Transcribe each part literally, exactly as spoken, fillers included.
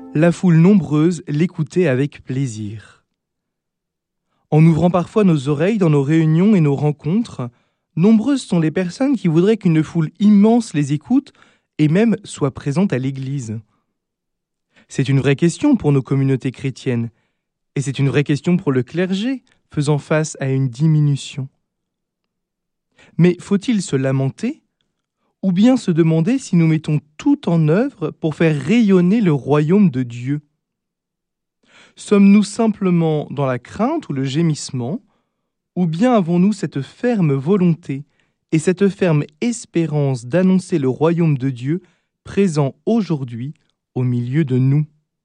La foule nombreuse l'écoutait avec plaisir. En ouvrant parfois nos oreilles dans nos réunions et nos rencontres, nombreuses sont les personnes qui voudraient qu'une foule immense les écoute et même soit présente à l'Église. C'est une vraie question pour nos communautés chrétiennes, et c'est une vraie question pour le clergé, faisant face à une diminution. Mais faut-il se lamenter, ou bien se demander si nous mettons tout en œuvre pour faire rayonner le royaume de Dieu? Sommes-nous simplement dans la crainte ou le gémissement, ou bien avons-nous cette ferme volonté et cette ferme espérance d'annoncer le royaume de Dieu présent aujourd'hui au milieu de nous?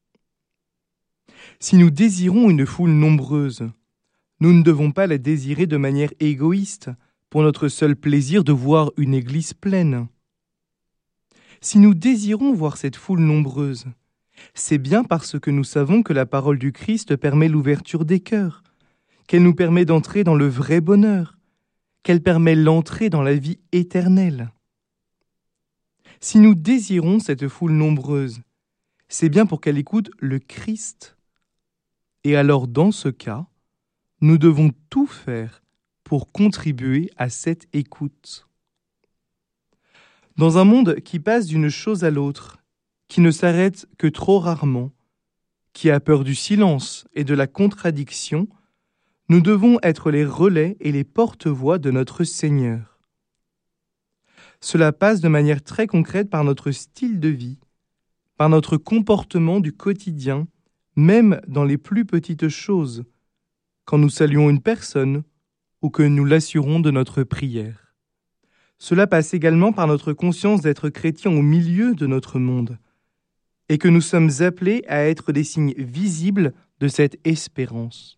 Si nous désirons une foule nombreuse, nous ne devons pas la désirer de manière égoïste, pour notre seul plaisir de voir une église pleine. Si nous désirons voir cette foule nombreuse, c'est bien parce que nous savons que la parole du Christ permet l'ouverture des cœurs, qu'elle nous permet d'entrer dans le vrai bonheur, qu'elle permet l'entrée dans la vie éternelle. Si nous désirons cette foule nombreuse, c'est bien pour qu'elle écoute le Christ. Et alors, dans ce cas, nous devons tout faire pour contribuer à cette écoute. Dans un monde qui passe d'une chose à l'autre, qui ne s'arrête que trop rarement, qui a peur du silence et de la contradiction, nous devons être les relais et les porte-voix de notre Seigneur. Cela passe de manière très concrète par notre style de vie, par notre comportement du quotidien, même dans les plus petites choses, quand nous saluons une personne ou que nous l'assurons de notre prière. Cela passe également par notre conscience d'être chrétiens au milieu de notre monde et que nous sommes appelés à être des signes visibles de cette espérance.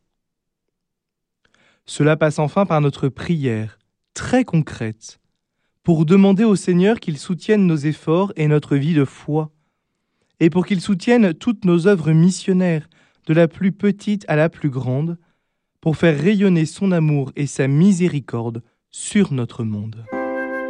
Cela passe enfin par notre prière, très concrète, pour demander au Seigneur qu'il soutienne nos efforts et notre vie de foi, et pour qu'il soutienne toutes nos œuvres missionnaires, de la plus petite à la plus grande, pour faire rayonner son amour et sa miséricorde sur notre monde.